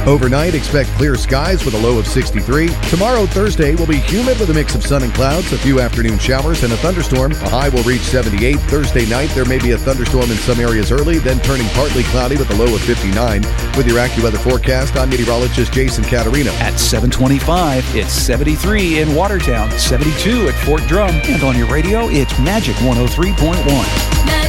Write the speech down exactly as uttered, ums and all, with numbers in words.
Overnight, expect clear skies with a low of sixty-three. Tomorrow, Thursday, will be humid with a mix of sun and clouds, a few afternoon showers, and a thunderstorm. A high will reach seventy-eight. Thursday night, there may be a thunderstorm in some areas early, then turning partly cloudy with a low of fifty-nine. With your AccuWeather forecast, I'm meteorologist Jason Caterino. At seven twenty-five, it's seventy-three in Watertown, seventy-two at Fort Drum, and on your radio, it's Magic one oh three point one.